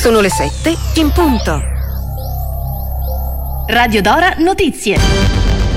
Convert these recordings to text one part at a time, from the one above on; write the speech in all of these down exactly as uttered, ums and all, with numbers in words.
Sono le sette in punto. Radio Dora Notizie.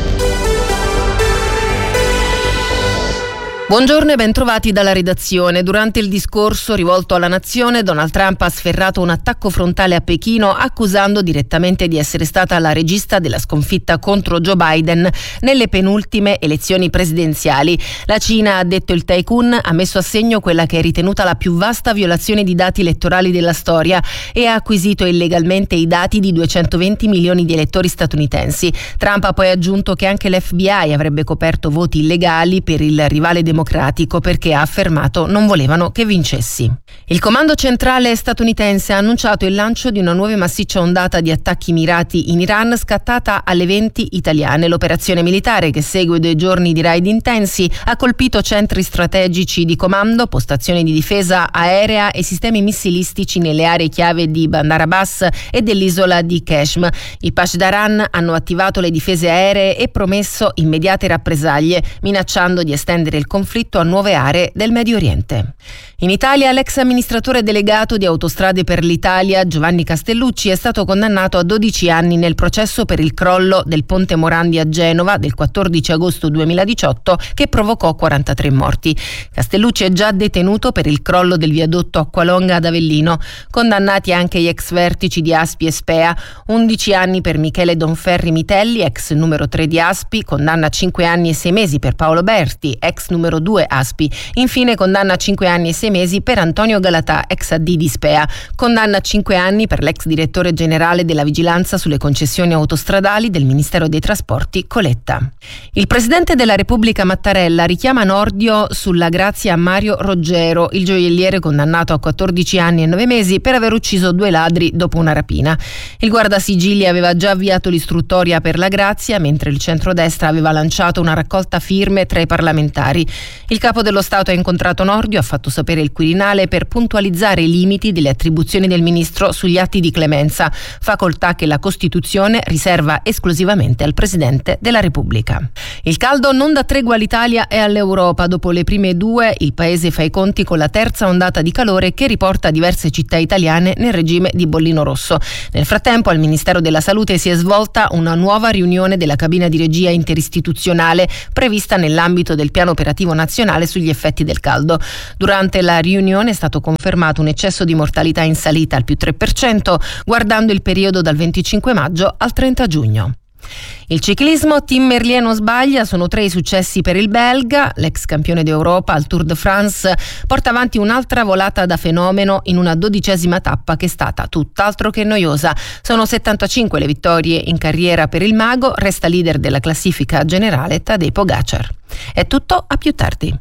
Buongiorno e bentrovati dalla redazione. Durante il discorso rivolto alla nazione, Donald Trump ha sferrato un attacco frontale a Pechino, accusando direttamente di essere stata la regista della sconfitta contro Joe Biden nelle penultime elezioni presidenziali. La Cina, ha detto il tycoon, ha messo a segno quella che è ritenuta la più vasta violazione di dati elettorali della storia e ha acquisito illegalmente i dati di duecentoventi milioni di elettori statunitensi. Trump ha poi aggiunto che anche l'F B I avrebbe coperto voti illegali per il rivale democratico perché ha affermato non volevano che vincessi. Il comando centrale statunitense ha annunciato il lancio di una nuova e massiccia ondata di attacchi mirati in Iran scattata alle venti italiane. L'operazione militare, che segue due giorni di raid intensi, ha colpito centri strategici di comando, postazioni di difesa aerea e sistemi missilistici nelle aree chiave di Bandar Abbas e dell'isola di Qeshm. I Pasdaran hanno attivato le difese aeree e promesso immediate rappresaglie, minacciando di estendere il conflitto a nuove aree del Medio Oriente. In Italia, l'ex amministratore delegato di Autostrade per l'Italia, Giovanni Castellucci, è stato condannato a dodici anni nel processo per il crollo del ponte Morandi a Genova del quattordici agosto duemiladiciotto che provocò quarantatré morti. Castellucci è già detenuto per il crollo del viadotto Acqualonga ad Avellino. Condannati anche gli ex vertici di Aspi e Spea, undici anni per Michele Donferri Mitelli, ex numero tre di Aspi, condanna a cinque anni e sei mesi per Paolo Berti, ex numero due Aspi. Infine condanna a cinque anni e sei mesi per Antonio Galatà, ex A D di Spea. Condanna a cinque anni per l'ex direttore generale della vigilanza sulle concessioni autostradali del Ministero dei Trasporti, Coletta. Il presidente della Repubblica Mattarella richiama Nordio sulla grazia a Mario Roggero, il gioielliere condannato a quattordici anni e nove mesi per aver ucciso due ladri dopo una rapina. Il guardasigilli aveva già avviato l'istruttoria per la grazia, mentre il centrodestra aveva lanciato una raccolta firme tra i parlamentari. Il capo dello Stato ha incontrato Nordio, ha fatto sapere il Quirinale, per puntualizzare i limiti delle attribuzioni del ministro sugli atti di clemenza, facoltà che la Costituzione riserva esclusivamente al Presidente della Repubblica. Il caldo non dà tregua all'Italia e all'Europa. Dopo le prime due, il paese fa i conti con la terza ondata di calore che riporta diverse città italiane nel regime di bollino rosso. Nel frattempo, al Ministero della Salute si è svolta una nuova riunione della cabina di regia interistituzionale prevista nell'ambito del piano operativo nazionale sugli effetti del caldo. Durante la riunione è stato confermato un eccesso di mortalità in salita al più tre per cento, guardando il periodo dal venticinque maggio al trenta giugno. Il ciclismo, Tim Merlier non sbaglia, sono tre i successi per il belga. L'ex campione d'Europa al Tour de France porta avanti un'altra volata da fenomeno in una dodicesima tappa che è stata tutt'altro che noiosa. Sono settantacinque le vittorie in carriera per il mago, resta leader della classifica generale Tadej Pogačar. È tutto, a più tardi.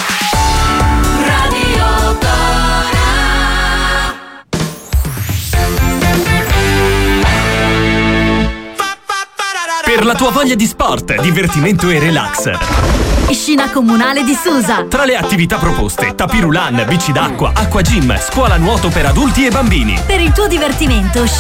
Per la tua voglia di sport, divertimento e relax. Piscina comunale di Susa. Tra le attività proposte, tapirulan, bici d'acqua, acqua gym, scuola nuoto per adulti e bambini. Per il tuo divertimento